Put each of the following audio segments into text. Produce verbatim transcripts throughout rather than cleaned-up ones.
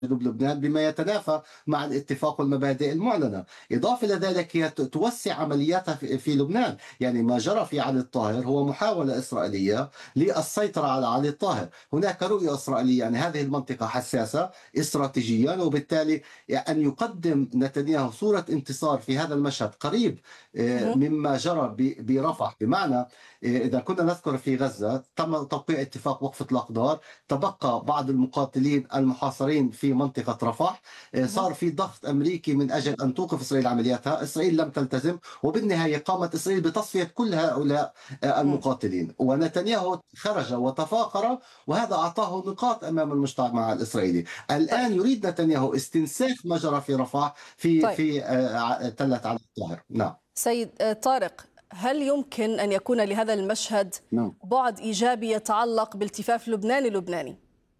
جنوب لبنان بما يتنافى مع الاتفاق والمبادئ المعلنة. إضافة إلى ذلك هي توسع عملياتها في لبنان. يعني ما جرى في علي الطاهر هو محاولة إسرائيلية للسيطرة على علي الطاهر. هناك رؤية إسرائيلية، يعني هذه المنطقة حساسة استراتيجيا، وبالتالي أن يقدم نتنياهو صورة انتصار في هذا المشهد قريب مما جرى برفح. بمعنى إذا كنا نذكر في غزة تم توقيع اتفاق وقف الأقدار، تبقى بعض المقاتلين المحاصرين في منطقة رفح، صار في ضغط أمريكي من أجل أن توقف إسرائيل عملياتها. إسرائيل لم تلتزم، وبالنهاية قامت إسرائيل بتصفية كل هؤلاء المقاتلين، ونتنياهو خرج وتفاقر، وهذا أعطاه نقاط أمام المجتمع الإسرائيلي. الآن يريد نتنياهو استنساخ ما جرى في رفح في طيب. في تلة علي الطاهر. نعم سيد طارق، هل يمكن أن يكون لهذا المشهد نعم. بعد إيجابي يتعلق بالتفاف لبناني لبناني؟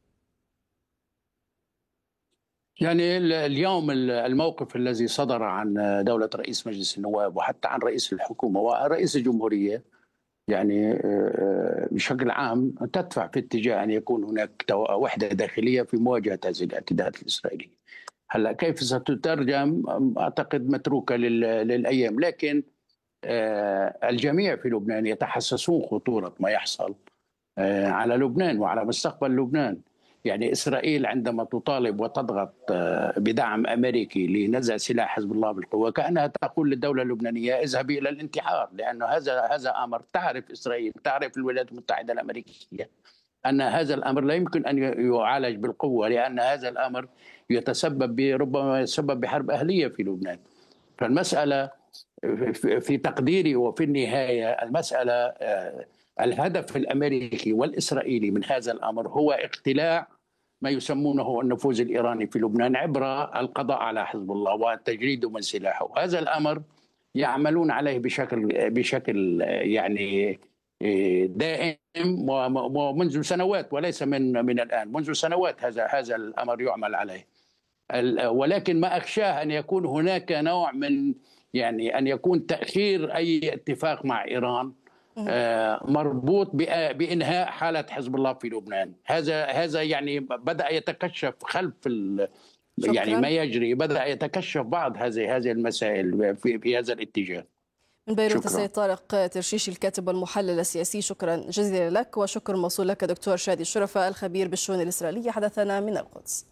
يعني اليوم الموقف الذي صدر عن دولة رئيس مجلس النواب وحتى عن رئيس الحكومة ورئيس الجمهورية يعني بشكل عام تدفع في اتجاه أن يكون هناك وحدة داخلية في مواجهة هذه الاعتداءات الإسرائيلية. هلا كيف ستترجم أعتقد متروكة للأيام، لكن الجميع في لبنان يتحسسون خطورة ما يحصل على لبنان وعلى مستقبل لبنان. يعني إسرائيل عندما تطالب وتضغط بدعم أمريكي لنزع سلاح حزب الله بالقوة كأنها تقول للدولة اللبنانية اذهبي إلى الانتحار، لأنه هذا هذا أمر تعرف إسرائيل، تعرف الولايات المتحدة الأمريكية أن هذا الأمر لا يمكن أن يعالج بالقوة، لأن هذا الأمر يتسبب ربما يتسبب بحرب أهلية في لبنان. فالمسألة في تقديري وفي النهاية المسألة الهدف الأمريكي والإسرائيلي من هذا الأمر هو اقتلاع ما يسمونه النفوذ الإيراني في لبنان عبر القضاء على حزب الله وتجريده من سلاحه. هذا الأمر يعملون عليه بشكل بشكل يعني دائم ومنذ سنوات، وليس من من الآن، منذ سنوات هذا هذا الأمر يعمل عليه. ولكن ما أخشاه أن يكون هناك نوع من يعني أن يكون تأخير أي اتفاق مع إيران مربوط بإنهاء حالة حزب الله في لبنان. هذا هذا يعني بدأ يتكشف خلف يعني ما يجري، بدأ يتكشف بعض هذه هذه المسائل في, في هذا الاتجاه. من بيروت السيد طارق ترشيشي الكاتب والمحلل السياسي، شكرا جزيلا لك، وشكر موصول لك دكتور شادي الشرفة الخبير بالشؤون الإسرائيلية حدثنا من القدس.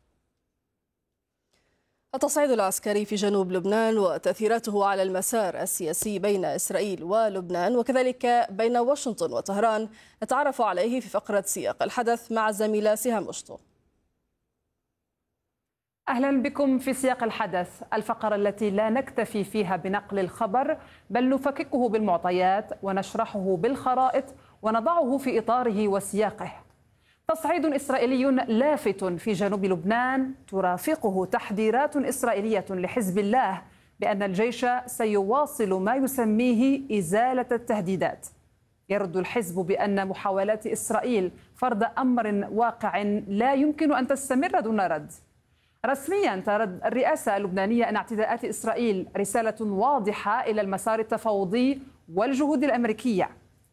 التصعيد العسكري في جنوب لبنان وتأثيراته على المسار السياسي بين إسرائيل ولبنان وكذلك بين واشنطن وطهران نتعرف عليه في فقرة سياق الحدث مع الزميلة سهام مشطو. أهلا بكم في سياق الحدث، الفقرة التي لا نكتفي فيها بنقل الخبر بل نفككه بالمعطيات ونشرحه بالخرائط ونضعه في إطاره وسياقه. تصعيد إسرائيلي لافت في جنوب لبنان ترافقه تحذيرات إسرائيلية لحزب الله بأن الجيش سيواصل ما يسميه إزالة التهديدات. يرد الحزب بأن محاولات إسرائيل فرض أمر واقع لا يمكن أن تستمر دون رد. رسميا ترد الرئاسة اللبنانية أن اعتداءات إسرائيل رسالة واضحة إلى المسار التفاوضي والجهود الأمريكية.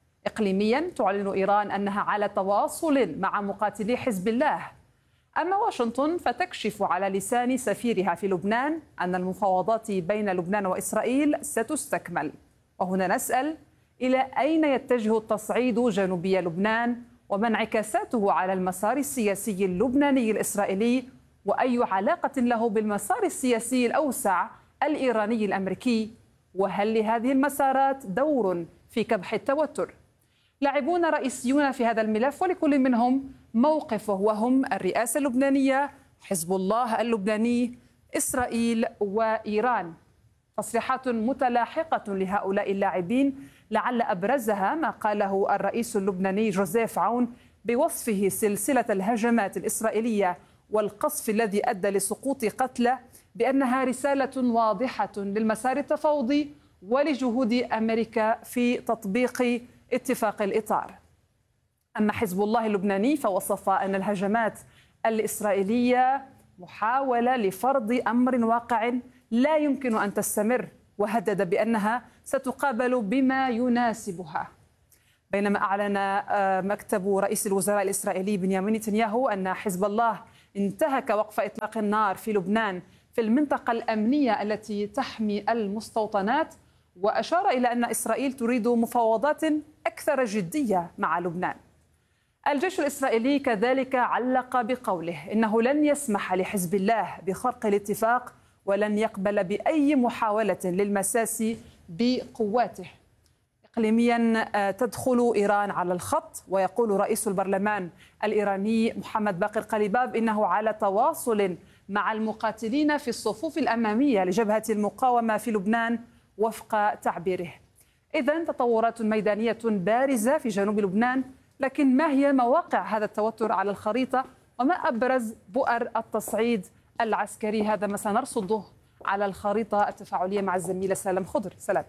إقليميا تعلن إيران أنها على تواصل مع مقاتلي حزب الله. أما واشنطن فتكشف على لسان سفيرها في لبنان أن المفاوضات بين لبنان وإسرائيل ستستكمل. وهنا نسأل: إلى أين يتجه التصعيد جنوبي لبنان وما انعكاساته على المسار السياسي اللبناني الإسرائيلي، وأي علاقة له بالمسار السياسي الأوسع الإيراني الأمريكي؟ وهل لهذه المسارات دور في كبح التوتر؟ لاعبون رئيسيون في هذا الملف ولكل منهم موقفه، وهم الرئاسة اللبنانية، حزب الله اللبناني، إسرائيل وإيران. تصريحات متلاحقة لهؤلاء اللاعبين لعل أبرزها ما قاله الرئيس اللبناني جوزيف عون بوصفه سلسلة الهجمات الإسرائيلية والقصف الذي أدى لسقوط قتلى بأنها رسالة واضحة للمسار التفاوضي ولجهود أمريكا في تطبيق اتفاق الإطار. أما حزب الله اللبناني فوصف أن الهجمات الإسرائيلية محاولة لفرض أمر واقع لا يمكن أن تستمر، وهدد بأنها ستقابل بما يناسبها. بينما أعلن مكتب رئيس الوزراء الإسرائيلي بنيامين نتنياهو أن حزب الله انتهك وقف إطلاق النار في لبنان في المنطقة الأمنية التي تحمي المستوطنات، وأشار إلى أن إسرائيل تريد مفاوضات أكثر جدية مع لبنان. الجيش الإسرائيلي كذلك علق بقوله إنه لن يسمح لحزب الله بخرق الاتفاق ولن يقبل بأي محاولة للمساس بقواته. إقليميا تدخل إيران على الخط، ويقول رئيس البرلمان الإيراني محمد باقر قليباف إنه على تواصل مع المقاتلين في الصفوف الأمامية لجبهة المقاومة في لبنان وفق تعبيره. إذن تطورات ميدانية بارزة في جنوب لبنان، لكن ما هي مواقع هذا التوتر على الخريطة وما أبرز بؤر التصعيد العسكري؟ هذا ما سنرصده على الخريطة التفاعلية مع الزميلة سلام خضر. سلام.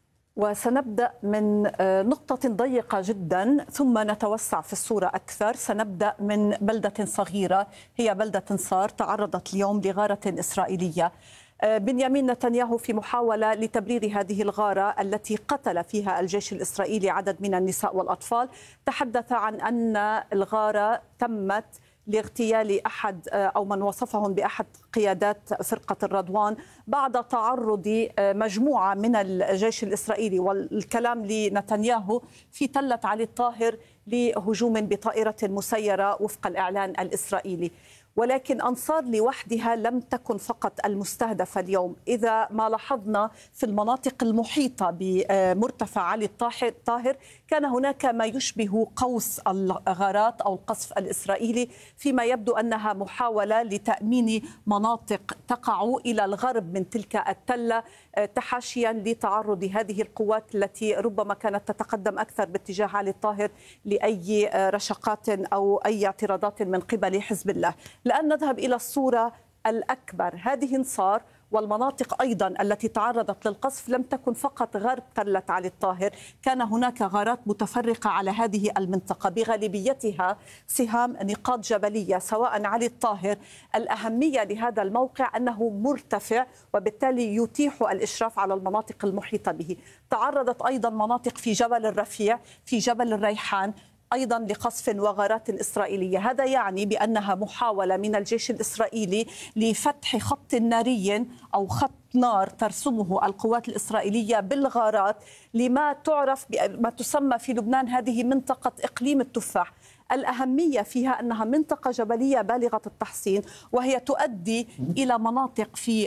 وسنبدأ من نقطة ضيقة جدا ثم نتوسع في الصورة أكثر. سنبدأ من بلدة صغيرة هي بلدة انصار تعرضت اليوم لغارة إسرائيلية. بنيامين نتنياهو في محاولة لتبرير هذه الغارة التي قتل فيها الجيش الإسرائيلي عدد من النساء والأطفال تحدث عن أن الغارة تمت لاغتيال أحد أو من وصفهم بأحد قيادات فرقة الرضوان بعد تعرض مجموعة من الجيش الإسرائيلي والكلام لنتنياهو في تلة علي الطاهر لهجوم بطائرة مسيرة وفق الإعلان الإسرائيلي. ولكن أنصار لوحدها لم تكن فقط المستهدفة اليوم. إذا ما لاحظنا في المناطق المحيطة بمرتفع علي الطاهر كان هناك ما يشبه قوس الغارات أو القصف الإسرائيلي، فيما يبدو أنها محاولة لتأمين مناطق تقع إلى الغرب من تلك التلة تحاشيا لتعرض هذه القوات التي ربما كانت تتقدم أكثر باتجاه علي الطاهر لأي رشقات أو أي اعتراضات من قبل حزب الله. لأن نذهب إلى الصورة الأكبر، هذه انصار والمناطق أيضا التي تعرضت للقصف لم تكن فقط غرب تلة علي الطاهر، كان هناك غارات متفرقة على هذه المنطقة بغالبيتها سهام نقاط جبلية سواء علي الطاهر. الأهمية لهذا الموقع أنه مرتفع وبالتالي يتيح الإشراف على المناطق المحيطة به. تعرضت أيضا مناطق في جبل الرفيع في جبل الريحان أيضا لقصف وغارات إسرائيلية. هذا يعني بأنها محاولة من الجيش الإسرائيلي لفتح خط ناري أو خط نار ترسمه القوات الإسرائيلية بالغارات لما تعرف بما تسمى في لبنان هذه منطقة إقليم التفاح. الأهمية فيها أنها منطقة جبلية بالغة التحصين، وهي تؤدي إلى مناطق في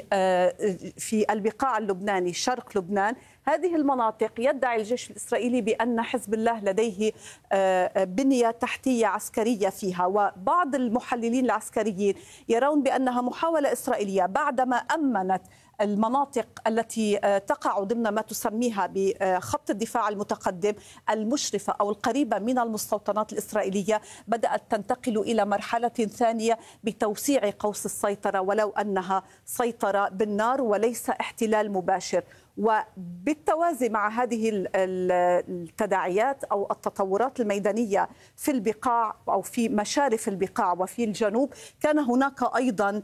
في البقاع اللبناني شرق لبنان. هذه المناطق يدعي الجيش الإسرائيلي بأن حزب الله لديه بنية تحتية عسكرية فيها، وبعض المحللين العسكريين يرون بأنها محاولة إسرائيلية بعدما أمنت المناطق التي تقع ضمن ما تسميها بخط الدفاع المتقدم المشرفة أو القريبة من المستوطنات الإسرائيلية، بدأت تنتقل إلى مرحلة ثانية بتوسيع قوس السيطرة، ولو أنها سيطرة بالنار وليس احتلال مباشر. وبالتوازي مع هذه التداعيات أو التطورات الميدانية في البقاع أو في مشارف البقاع وفي الجنوب، كان هناك أيضا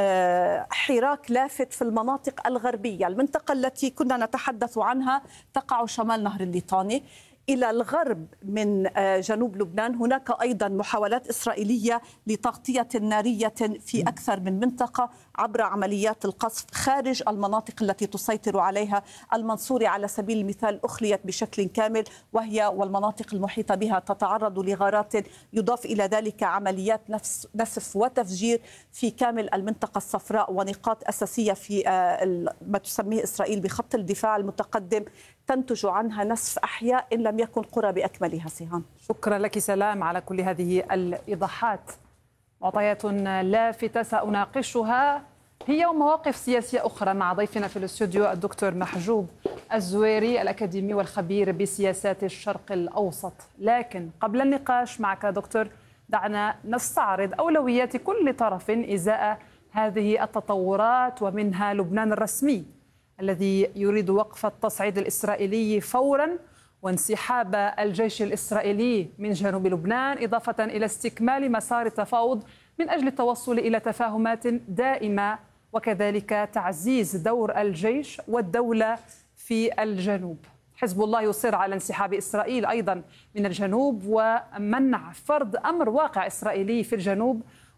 حراك لافت في المناطق الغربية. المنطقة التي كنا نتحدث عنها تقع شمال نهر الليطاني. إلى الغرب من جنوب لبنان هناك أيضا محاولات إسرائيلية لتغطية نارية في أكثر من منطقة عبر عمليات القصف خارج المناطق التي تسيطر عليها. المنصورة على سبيل المثال أخليت بشكل كامل، وهي والمناطق المحيطة بها تتعرض لغارات. يضاف إلى ذلك عمليات نسف وتفجير في كامل المنطقة الصفراء ونقاط أساسية في ما تسميه إسرائيل بخط الدفاع المتقدم تنتج عنها نسف أحياء إن لم يكن قرى بأكملها. سهام، شكرا لك سلام على كل هذه الإيضاحات. معطيات لافتة سأناقشها هي ومواقف سياسية أخرى مع ضيفنا في الاستوديو الدكتور محجوب الزويري الأكاديمي والخبير بسياسات الشرق الأوسط. لكن قبل النقاش معك دكتور دعنا نستعرض أولويات كل طرف إزاء هذه التطورات، ومنها لبنان الرسمي الذي يريد وقف التصعيد الإسرائيلي فورا وانسحاب الجيش الإسرائيلي من جنوب لبنان، إضافة إلى استكمال مسار التفاوض من أجل التوصل إلى تفاهمات دائمة، وكذلك تعزيز دور الجيش والدولة في الجنوب. حزب الله يصر على انسحاب إسرائيل أيضا من الجنوب ومنع فرض أمر واقع إسرائيلي في الجنوب،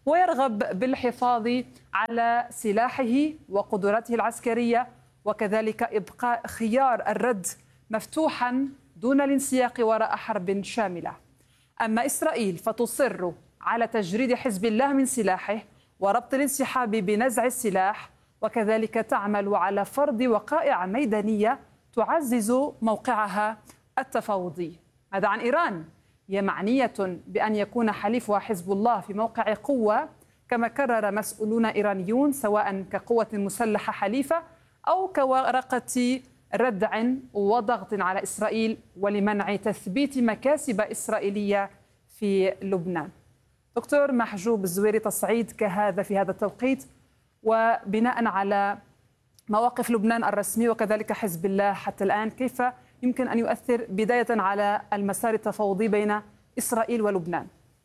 ويرغب بالحفاظ على سلاحه وقدراته العسكرية، وكذلك إبقاء خيار الرد مفتوحا دون الانسياق وراء حرب شاملة. أما إسرائيل فتصر على تجريد حزب الله من سلاحه وربط الانسحاب بنزع السلاح، وكذلك تعمل على فرض وقائع ميدانية تعزز موقعها التفاوضي. هذا عن إيران، هي معنية بأن يكون حليفها حزب الله في موقع قوة، كما كرر مسؤولون إيرانيون، سواء كقوة مسلحة حليفة أو كورقة ردع وضغط على إسرائيل ولمنع تثبيت مكاسب إسرائيلية في لبنان. دكتور محجوب الزويري، تصعيد كهذا في هذا التوقيت وبناء على مواقف لبنان الرسمي وكذلك حزب الله حتى الآن، كيف يمكن أن يؤثر بداية على المسار التفاوضي بين إسرائيل ولبنان؟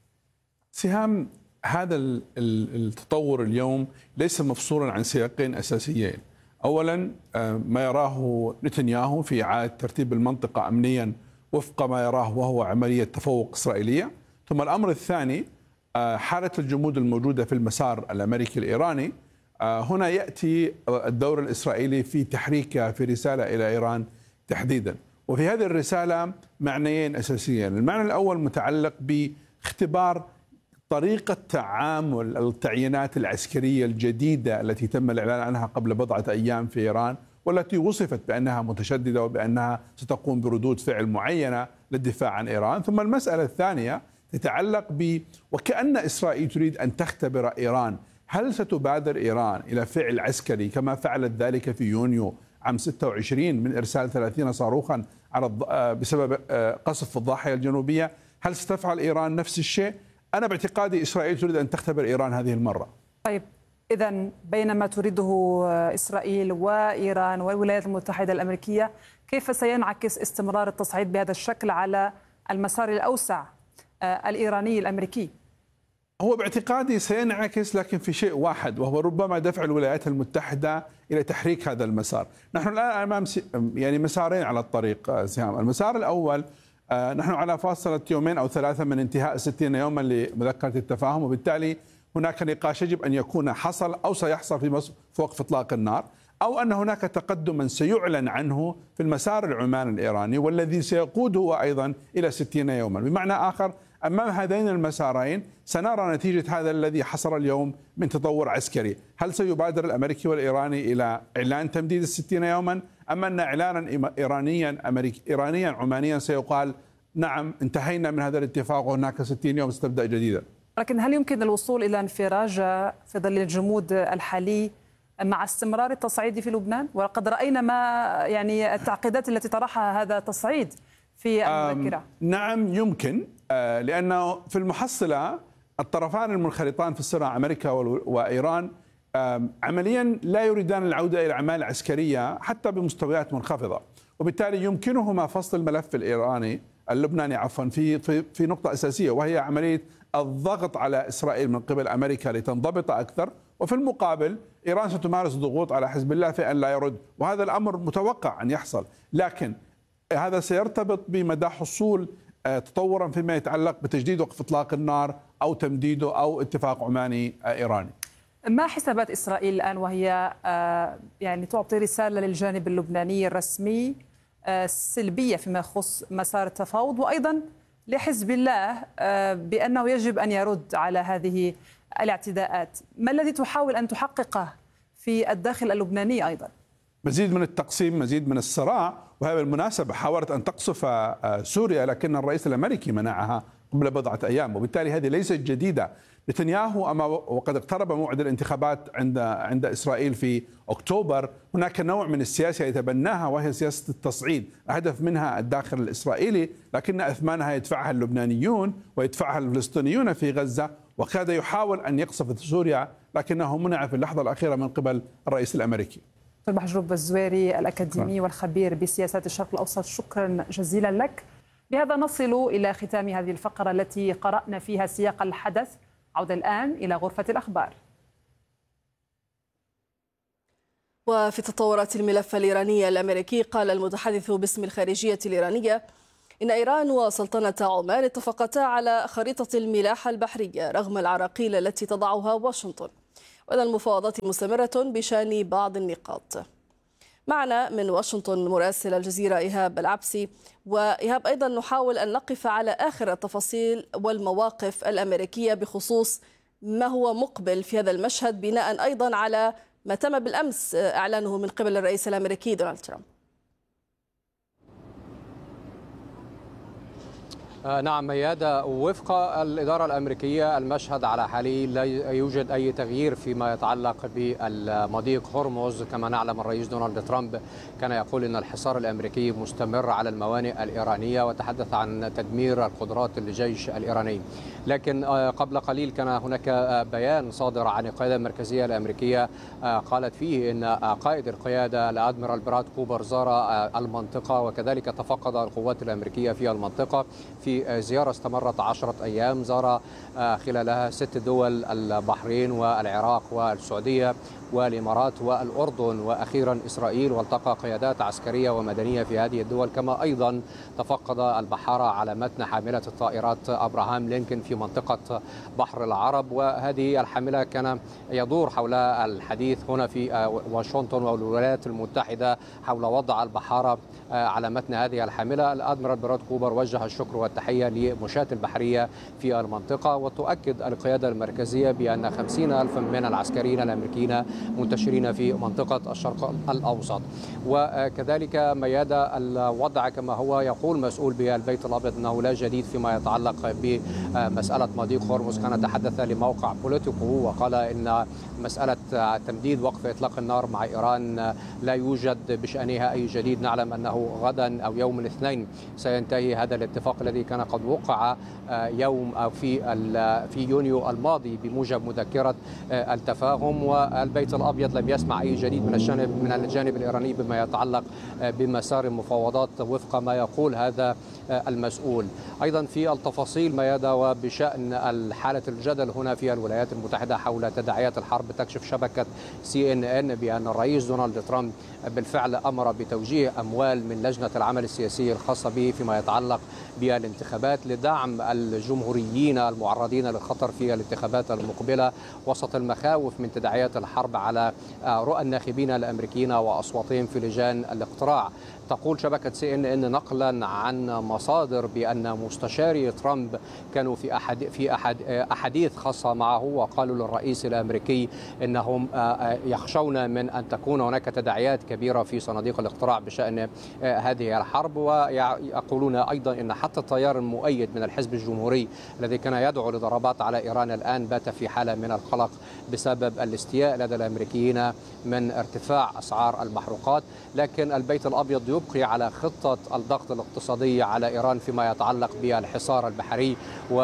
سهام، هذا التطور اليوم ليس مفصولا عن سياقين أساسيين. أولا ما يراه نتنياهو في إعادة ترتيب المنطقة أمنيا وفق ما يراه وهو عملية تفوق إسرائيلية، ثم الأمر الثاني حالة الجمود الموجودة في المسار الأمريكي الإيراني. هنا يأتي الدور الإسرائيلي في تحريكها في رسالة إلى إيران تحديدا، وفي هذه الرسالة معنيين أساسيين. المعنى الأول متعلق باختبار طريقة تعامل التعيينات العسكرية الجديدة التي تم الإعلان عنها قبل بضعة أيام في إيران، والتي وصفت بأنها متشددة وبأنها ستقوم بردود فعل معينة للدفاع عن إيران. ثم المسألة الثانية تتعلق ب وكأن إسرائيل تريد أن تختبر إيران، هل ستبادر إيران إلى فعل عسكري كما فعلت ذلك في يونيو عام ستة وعشرين من إرسال ثلاثين صاروخا على بسبب قصف الضاحية الجنوبية؟ هل ستفعل إيران نفس الشيء؟ أنا باعتقادي إسرائيل تريد أن تختبر إيران هذه المرة. طيب، إذن بينما تريده إسرائيل وإيران والولايات المتحدة الأمريكية، كيف سينعكس استمرار التصعيد بهذا الشكل على المسار الأوسع الإيراني الأمريكي؟ هو باعتقادي سينعكس، لكن في شيء واحد، وهو ربما دفع الولايات المتحدة إلى تحريك هذا المسار. نحن الآن أمام يعني مسارين على الطريق سهام. المسار الأول، نحن على فاصلة يومين أو ثلاثة من انتهاء ستين يوما لمذكرة التفاهم، وبالتالي هناك نقاش يجب أن يكون حصل أو سيحصل في مصر في وقف إطلاق النار، أو أن هناك تقدما سيعلن عنه في المسار العماني الإيراني والذي سيقوده أيضا إلى ستين يوما. بمعنى آخر، أمام هذين المسارين سنرى نتيجة هذا الذي حصل اليوم من تطور عسكري. هل سيبادر الأمريكي والإيراني إلى إعلان تمديد الستين يوما، أم أن إعلانا إيرانيا أمريكي إيرانيا عمانيا سيقال نعم انتهينا من هذا الاتفاق وهناك ستين يوم ستبدأ جديدا؟ لكن هل يمكن الوصول إلى انفراج في ظل الجمود الحالي مع استمرار التصعيد في لبنان؟ وقد رأينا ما يعني التعقيدات التي طرحها هذا التصعيد في المذكرة. نعم يمكن، لأنه في المحصلة الطرفان المنخرطان في الصراع أمريكا وإيران عمليا لا يريدان العودة إلى الأعمال العسكرية حتى بمستويات منخفضة، وبالتالي يمكنهما فصل الملف الإيراني اللبناني عفوا في في في نقطة أساسية، وهي عملية الضغط على إسرائيل من قبل أمريكا لتنضبط أكثر، وفي المقابل إيران ستمارس ضغوط على حزب الله في أن لا يرد، وهذا الأمر متوقع أن يحصل، لكن هذا سيرتبط بمدى حصول تطورا فيما يتعلق بتجديد وقف إطلاق النار أو تمديده أو اتفاق عماني إيراني. ما حسابات إسرائيل الآن وهي يعني تعطي رسالة للجانب اللبناني الرسمي سلبية فيما يخص مسار التفاوض، وأيضا لحزب الله بأنه يجب أن يرد على هذه الاعتداءات؟ ما الذي تحاول أن تحققه في الداخل اللبناني أيضا؟ مزيد من التقسيم، مزيد من الصراع، وهذه بالمناسبة حاولت أن تقصف سوريا لكن الرئيس الأمريكي منعها قبل بضعة أيام، وبالتالي هذه ليست جديدة. نتنياهو أما وقد اقترب موعد الانتخابات عند عند إسرائيل في أكتوبر، هناك نوع من السياسة يتبناها وهي سياسة التصعيد، الهدف منها الداخل الإسرائيلي، لكن أثمانها يدفعها اللبنانيون ويدفعها الفلسطينيون في غزة، وكاد يحاول أن يقصف سوريا لكنه منع في اللحظة الأخيرة من قبل الرئيس الأمريكي. دكتور محجوب الزويري، الأكاديمي والخبير بسياسات الشرق الأوسط، شكرا جزيلا لك. بهذا نصل إلى ختام هذه الفقرة التي قرأنا فيها سياق الحدث. عودة الآن إلى غرفة الأخبار. وفي تطورات الملف الإيراني الأمريكي، قال المتحدث باسم الخارجية الإيرانية إن إيران وسلطنة عمان اتفقتا على خريطة الملاحة البحرية رغم العراقيل التي تضعها واشنطن، وأن المفاوضات مستمرة بشأن بعض النقاط. معنا من واشنطن مراسل الجزيرة إيهاب العبسي. وإيهاب، أيضا نحاول أن نقف على آخر التفاصيل والمواقف الأمريكية بخصوص ما هو مقبل في هذا المشهد، بناء أيضا على ما تم بالأمس إعلانه من قبل الرئيس الأمريكي دونالد ترامب. نعم ميادة، وفق الإدارة الأمريكية المشهد على حاله لا يوجد أي تغيير فيما يتعلق بالمضيق هرمز. كما نعلم الرئيس دونالد ترامب كان يقول أن الحصار الأمريكي مستمر على الموانئ الإيرانية، وتحدث عن تدمير القدرات للجيش الإيراني. لكن قبل قليل كان هناك بيان صادر عن القيادة المركزية الأمريكية قالت فيه أن قائد القيادة الأدميرال براد كوبر زار المنطقة، وكذلك تفقد القوات الأمريكية في المنطقة في زيارة استمرت عشرة أيام، زار خلالها ست دول: البحرين والعراق والسعودية والإمارات والأردن وأخيرا إسرائيل، والتقى قيادات عسكرية ومدنية في هذه الدول. كما أيضا تفقد البحارة على متن حاملة الطائرات أبراهام لينكولن في منطقة بحر العرب، وهذه الحاملة كان يدور حول الحديث هنا في واشنطن والولايات المتحدة حول وضع البحارة على متن هذه الحاملة. الأدميرال براد كوبر وجه الشكر والتحية لمشاة البحرية في المنطقة، وتؤكد القيادة المركزية بأن خمسين ألفا من العسكريين الأمريكيين منتشرين في منطقة الشرق الأوسط. وكذلك ميادة الوضع كما هو يقول مسؤول بالبيت الأبيض أنه لا جديد فيما يتعلق بمسألة مضيق هرمز. كان تحدث لموقع بوليتيكو وقال إن مسألة تمديد وقف إطلاق النار مع إيران لا يوجد بشأنها أي جديد. نعلم أنه غدا أو يوم الاثنين سينتهي هذا الاتفاق الذي كان قد وقع يوم أو في في يونيو الماضي بموجب مذكرة التفاهم، والبيت الأبيض لم يسمع أي جديد من الجانب من الجانب الإيراني بما يتعلق بمسار المفاوضات وفق ما يقول هذا المسؤول. أيضا في التفاصيل ميادة وبشأن الحالة الجدل هنا في الولايات المتحدة حول تداعيات الحرب، تكشف شبكة سي إن إن بأن الرئيس دونالد ترامب بالفعل أمر بتوجيه أموال من لجنة العمل السياسي الخاصة به فيما يتعلق بالانتخابات لدعم الجمهوريين المعرضين للخطر في الانتخابات المقبلة وسط المخاوف من تداعيات الحرب على رؤى الناخبين الأمريكيين وأصواتهم في لجان الاقتراع. تقول شبكة سي إن إن نقلا عن مصادر بأن مستشاري ترامب كانوا في أحد في أحد أحاديث خاصة معه، وقالوا للرئيس الأمريكي أنهم يخشون من أن تكون هناك تداعيات كبيرة في صناديق الاقتراع بشأن هذه الحرب. ويقولون أيضا أن حتى التيار المؤيد من الحزب الجمهوري الذي كان يدعو لضربات على إيران الآن بات في حالة من القلق بسبب الاستياء لدى الأمريكيين من ارتفاع أسعار المحروقات. لكن البيت الأبيض يبقي على خطة الضغط الاقتصادي على إيران فيما يتعلق بالحصار البحري،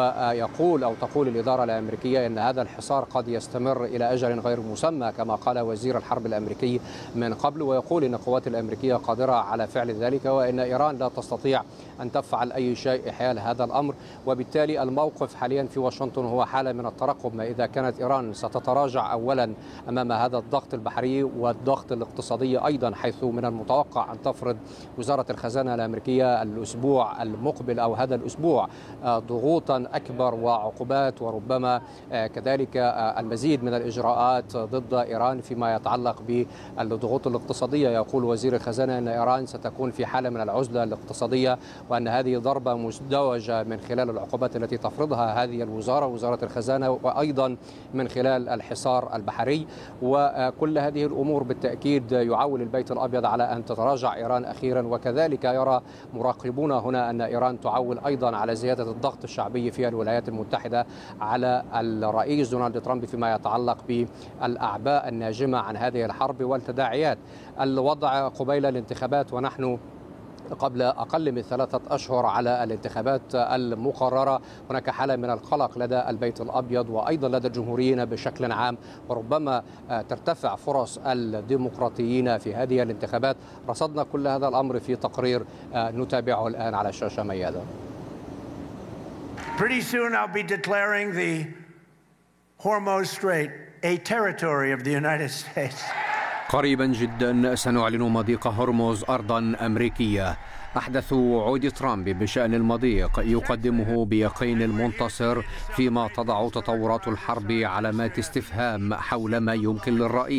ويقول أو تقول الإدارة الأمريكية أن هذا الحصار قد يستمر إلى أجل غير مسمى كما قال وزير الحرب الأمريكي من قبل، ويقول أن القوات الأمريكية قادرة على فعل ذلك وأن إيران لا تستطيع أن تفعل أي شيء حيال هذا الأمر. وبالتالي الموقف حاليا في واشنطن هو حالة من الترقب ما إذا كانت إيران ستتراجع أولا أمام هذا الضغط البحري والضغط الاقتصادي أيضا، حيث من المتوقع أن تفرض وزارة الخزانة الأمريكية الأسبوع المقبل أو هذا الأسبوع ضغوطا أكبر وعقوبات وربما كذلك المزيد من الإجراءات ضد إيران فيما يتعلق بالضغوط الاقتصادية. يقول وزير الخزانة أن إيران ستكون في حالة من العزلة الاقتصادية، وأن هذه ضربة مزدوجة من خلال العقوبات التي تفرضها هذه الوزارة وزارة الخزانة، وأيضا من خلال الحصار البحري. وكل هذه الأمور بالتأكيد يعول البيت الأبيض على أن تتراجع إيران أخيرا، وكذلك يرى مراقبون هنا أن إيران تعول أيضا على زيادة الضغط الشعبي في الولايات المتحدة على الرئيس دونالد ترامب فيما يتعلق بالأعباء الناجمة عن هذه الحرب والتداعيات. الوضع قبيل الانتخابات ونحن قبل أقل من ثلاثة أشهر على الانتخابات المقررة، هناك حالة من القلق لدى البيت الأبيض وأيضا لدى الجمهوريين بشكل عام، وربما ترتفع فرص الديمقراطيين في هذه الانتخابات. رصدنا كل هذا الأمر في تقرير نتابعه الآن على الشاشة ميادة. Pretty soon I'll be declaring the Hormuz Strait a territory of the United States. قريبا جدا سنعلن مضيق هرمز أرضا أمريكية. أحدث وعود ترامب بشأن المضيق يقدمه بيقين المنتصر، فيما تضع تطورات الحرب علامات استفهام حول ما يمكن للرئيس